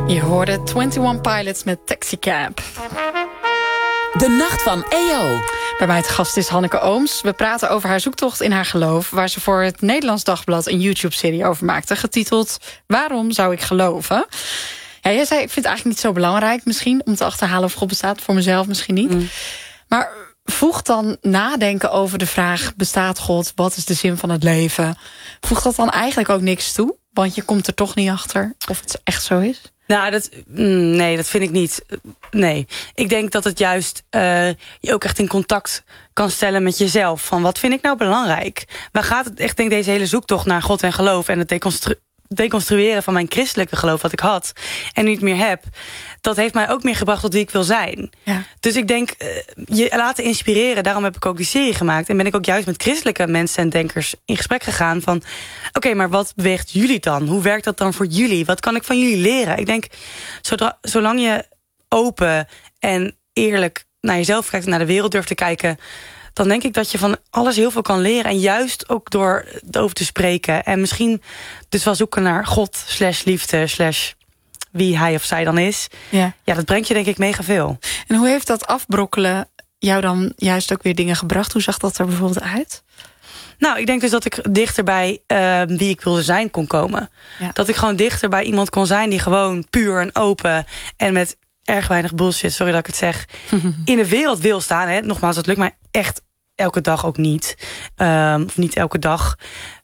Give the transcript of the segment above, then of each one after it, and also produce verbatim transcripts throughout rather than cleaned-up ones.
Je hoorde eenentwintig Pilots met Taxicab. De Nacht van E O. Bij mij te gast is Hanneke Ooms. We praten over haar zoektocht in haar geloof, waar ze voor het Nederlands Dagblad een YouTube-serie over maakte, getiteld Waarom zou ik geloven? Ja, jij zei, ik vind het eigenlijk niet zo belangrijk misschien om te achterhalen of God bestaat. Voor mezelf misschien niet. Mm. Maar voegt dan nadenken over de vraag, bestaat God? Wat is de zin van het leven? Voegt dat dan eigenlijk ook niks toe? Want je komt er toch niet achter of het echt zo is? Nou, dat, nee, dat vind ik niet. Nee, ik denk dat het juist uh, je ook echt in contact kan stellen met jezelf. Van wat vind ik nou belangrijk? Waar gaat het echt, denk deze hele zoektocht naar God en geloof en het deconstru- deconstrueren van mijn christelijke geloof wat ik had en nu niet meer heb, dat heeft mij ook meer gebracht tot wie ik wil zijn. Ja. Dus ik denk, uh, je laten inspireren. Daarom heb ik ook die serie gemaakt. En ben ik ook juist met christelijke mensen en denkers in gesprek gegaan van, oké, okay, maar wat beweegt jullie dan? Hoe werkt dat dan voor jullie? Wat kan ik van jullie leren? Ik denk, zodra, zolang je open en eerlijk naar jezelf kijkt en naar de wereld durft te kijken, dan denk ik dat je van alles heel veel kan leren. En juist ook door erover te spreken. En misschien dus wel zoeken naar God, slash liefde, slash wie hij of zij dan is. Ja. Ja, dat brengt je denk ik mega veel. En hoe heeft dat afbrokkelen jou dan juist ook weer dingen gebracht? Hoe zag dat er bijvoorbeeld uit? Nou, ik denk dus dat ik dichter bij uh, wie ik wilde zijn kon komen. Ja. Dat ik gewoon dichter bij iemand kon zijn die gewoon puur en open en met erg weinig bullshit, sorry dat ik het zeg, in de wereld wil staan. Hè. Nogmaals, dat lukt mij echt elke dag ook niet. Um, of niet elke dag.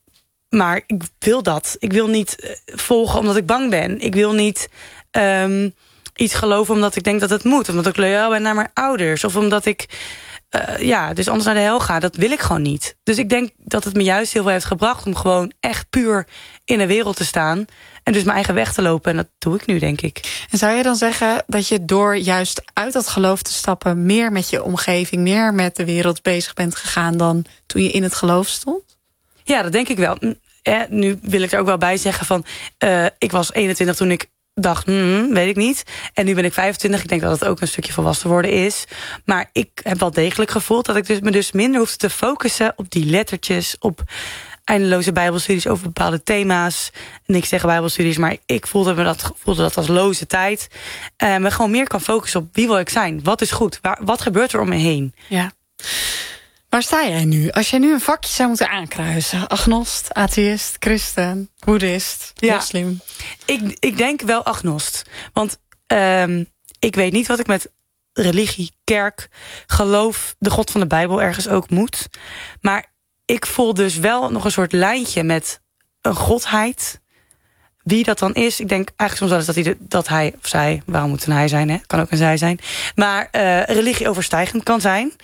Maar ik wil dat. Ik wil niet volgen omdat ik bang ben. Ik wil niet um, iets geloven omdat ik denk dat het moet. Omdat ik loyaal ben naar mijn ouders. Of omdat ik uh, ja, dus anders naar de hel ga. Dat wil ik gewoon niet. Dus ik denk dat het me juist heel veel heeft gebracht om gewoon echt puur in de wereld te staan. En dus mijn eigen weg te lopen. En dat doe ik nu, denk ik. En zou je dan zeggen dat je door juist uit dat geloof te stappen meer met je omgeving, meer met de wereld bezig bent gegaan dan toen je in het geloof stond? Ja, dat denk ik wel. Eh, nu wil ik er ook wel bij zeggen van, uh, ik was eenentwintig toen ik dacht, hmm, weet ik niet. En nu ben ik vijfentwintig. Ik denk dat het ook een stukje volwassen worden is. Maar ik heb wel degelijk gevoeld dat ik dus me dus minder hoefde te focussen op die lettertjes, op eindeloze bijbelstudies over bepaalde thema's. Niks tegen bijbelstudies, maar ik voelde, me dat, voelde dat als loze tijd. En uh, me gewoon meer kan focussen op wie wil ik zijn? Wat is goed? Waar, wat gebeurt er om me heen? Ja. Waar sta jij nu? Als jij nu een vakje zou moeten aankruisen. Agnost, atheïst, christen, boeddhist, ja, moslim. Ik, ik denk wel agnost. Want um, ik weet niet wat ik met religie, kerk, geloof, de God van de Bijbel ergens ook moet. Maar ik voel dus wel nog een soort lijntje met een godheid. Wie dat dan is, ik denk eigenlijk soms wel eens dat hij, de, dat hij of zij, waarom moet het een hij zijn, hè? Kan ook een zij zijn, maar uh, religie overstijgend kan zijn.